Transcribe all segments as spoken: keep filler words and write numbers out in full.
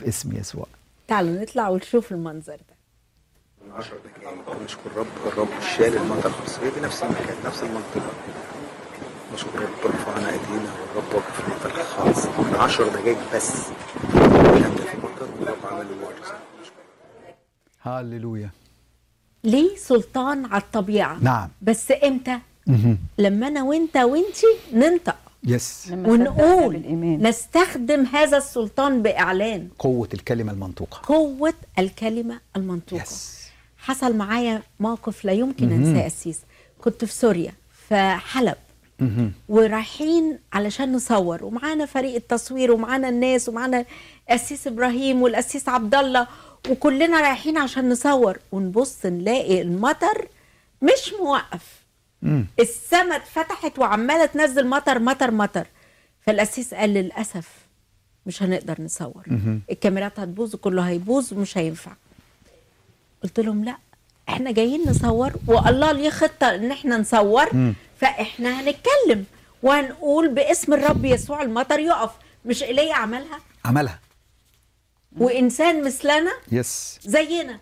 في اسم يسوع. تعالوا نطلع ونشوف المنظر ده. عشر دقايق نشكر الرب. الرب شال المطر خالص، هي دي نفس المكان نفس المنطقة. نشكر الرب، رفعنا ايدينا والرب وقف في المطر خالص من عشر دقايق بس. كان في المطر والرب عمل له معجزة. هاليلويا. ليه سلطان على الطبيعة. نعم. بس امتى؟ مهم. لما انا وانت وانتي ننطق يس. ونقول نستخدم هذا السلطان بإعلان قوة الكلمة المنطوقة. قوة الكلمة المنطوقة. يس. حصل معايا موقف لا يمكن انساه أسيس. كنت في سوريا في حلب مهم. ورايحين علشان نصور، ومعانا فريق التصوير ومعانا الناس ومعانا الأسيس إبراهيم والأسيس عبد الله، وكلنا رايحين عشان نصور، ونبص نلاقي المطر مش موقف. مم. السماء اتفتحت وعماله تنزل مطر مطر مطر. فالأسيس قال للأسف مش هنقدر نصور، مهم. الكاميرات هتبوظ وكله هيبوظ ومش هينفع. قلت لهم لا، احنا جايين نصور والله ليه خطة ان احنا نصور. مم. فاحنا هنتكلم وهنقول باسم الرب يسوع المطر يقف. مش إيليا عملها؟ عملها. وإنسان مثلنا يس. زينا.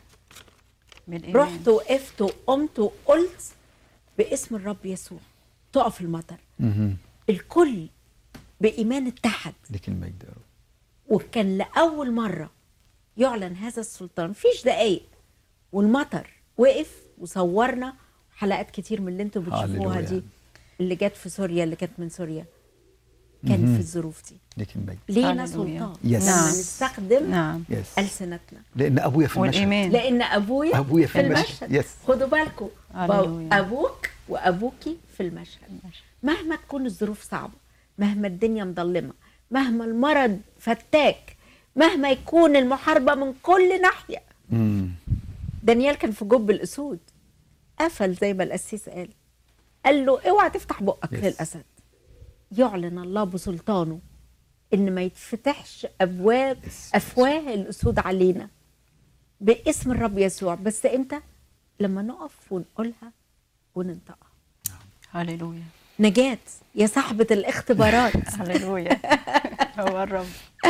رحت وقفت وقمت وقلت باسم الرب يسوع تقف المطر. مهم. الكل بإيمان اتحد، لك المجد يا رب. وكان لأول مرة يعلن هذا السلطان فيش دقايق، والمطر وقف وصورنا حلقات كتير من اللي انتوا بتشوفوها هاليلويا. دي، اللي جت في سوريا، اللي كانت من سوريا، كان مهم. في الظروف دي. لك المجد. لينا هاليلويا. سلطان يس. لما نعم. نستخدم نعم. يس. ألسنتنا. لأن أبويا في المشهد. والإيمان. لأن أبويا, أبويا في في المشهد. المشهد. يس. خدوا بالكم، هاليلويا. أبوك وأبوكي في المشهد. مهما تكون الظروف صعبة، مهما الدنيا مظلمة، مهما المرض فتاك، مهما يكون المحاربة من كل ناحية. مم. دانيال كان في جب الأسود، قفل زي ما القسيس قال، قال له اوعى تفتح بقك Yes. للأسد. يعلن الله بسلطانه إن ما يتفتحش أبواب Yes. أفواه الأسود علينا باسم الرب يسوع. بس إمتى؟ لما نقف ونقولها وننطقها. هاليلويا. نجاة يا صاحبة الاختبارات، هاليلويا. هو الرب.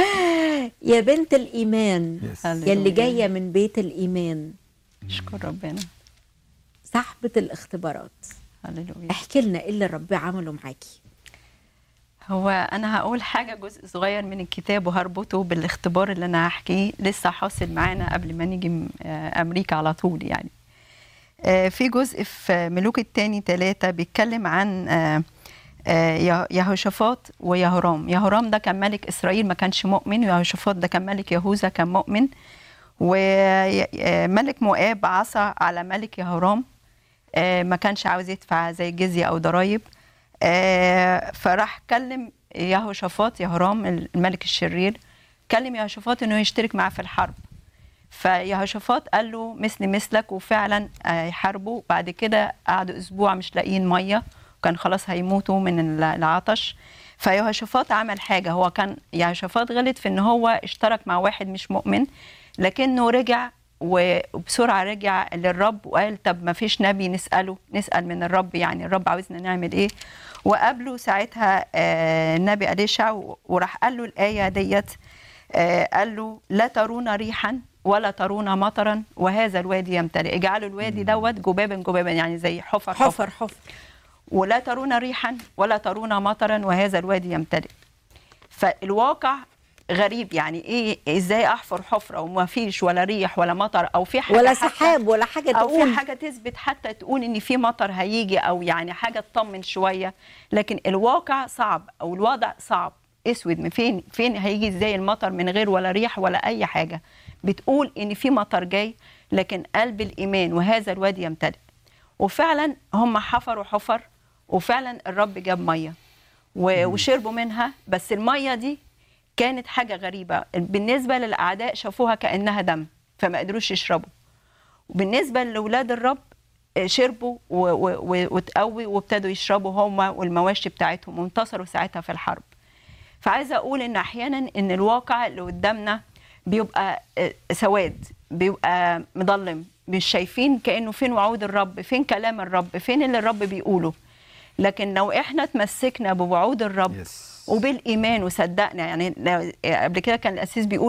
يا بنت الإيمان، يس. يا اللي هاليلويا. جاية من بيت الإيمان، اشكر ربنا. صاحبة الاختبارات. هاليلويا. احكي لنا ايه اللي ربنا عمله معاكي. هو انا هقول حاجه جزء صغير من الكتاب وهربطه بالاختبار اللي انا هحكيه لسه حاصل معانا قبل ما نيجي م- آه، امريكا على طول يعني. آه، في جزء في ملوك الثاني ثلاثة بيتكلم عن آه، آه، يه- يهوشافاط ويهورام. يهورام ده كان ملك اسرائيل ما كانش مؤمن، ويهوشافاط ده كان ملك يهوذا كان مؤمن. وملك موآب عصى على ملك يهورام، آه، ما كانش عاوز يدفع زي جزية أو ضرايب. آه، فراح كلم يهوشافاط يهورام الملك الشرير، كلم يهوشافاط انه يشترك معاه في الحرب. فيهوشافاط قال له مثل مثلك، وفعلا آه، يحاربوا. بعد كده قعدوا اسبوع مش لاقيين ميه، وكان خلاص هيموتوا من ال- العطش. فيهوشافاط عمل حاجه، هو كان يهوشافاط غلط في ان هو اشترك مع واحد مش مؤمن، لكنه رجع وبسرعه رجع للرب وقال طب ما فيش نبي نساله، نسال من الرب، يعني الرب عاوزنا نعمل ايه. وقابله ساعتها آه، النبي أليشع و- وراح قال له الايه ديت، آه، قال له لا ترون ريحا ولا ترون مطرا وهذا الوادي يمتلئ. اجعلوا الوادي دوت جبابا جبابا، يعني زي حفر حفر, حفر حفر. ولا ترون ريحا ولا ترون مطرا وهذا الوادي يمتلئ. فالواقع غريب، يعني ايه ازاي احفر حفره وما فيش ولا ريح ولا مطر او في حاجه ولا حتى- سحاب ولا حاجه او في تقول. حاجه تثبت حتى تقول ان في مطر هيجي، او يعني حاجه تطمن شويه. لكن الواقع صعب، او الوضع صعب اسود. من فين فين هيجي ازاي المطر من غير ولا ريح ولا اي حاجه؟ بتقول ان في مطر جاي، لكن قلب الايمان وهذا الوادي يمتلئ. وفعلا هم حفروا حفر، وفعلا الرب جاب ميه و- وشربوا منها. بس الميه دي كانت حاجه غريبه بالنسبه للاعداء، شافوها كانها دم فما قدروش يشربوا. وبالنسبه لاولاد الرب آه، شربوا و- و- و- وتقوي وابتدوا يشربوا هم والمواشي بتاعتهم، وانتصروا ساعتها في الحرب. فعايزه اقول ان احيانا ان الواقع اللي قدامنا بيبقى آه، سواد، بيبقى مظلم، مش شايفين كانه فين وعود الرب، فين كلام الرب، فين اللي الرب بيقوله. لكن لو احنا تمسكنا بوعود الرب يس. وبالايمان وصدقنا، يعني لو- قبل كده كان القسيس بيقول